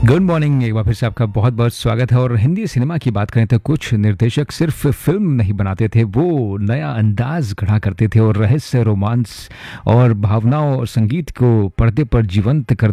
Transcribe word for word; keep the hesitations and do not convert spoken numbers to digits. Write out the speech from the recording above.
Good morning. एक बार फिर से आपका बहुत बहुत स्वागत है। और हिंदी सिनेमा की बात करें तो कुछ निर्देशक सिर्फ फिल्म नहीं बनाते थे, वो नया अंदाज गढ़ा करते थे और रहस्य, रोमांस और भावनाओं और संगीत को पर्दे पर जीवंत कर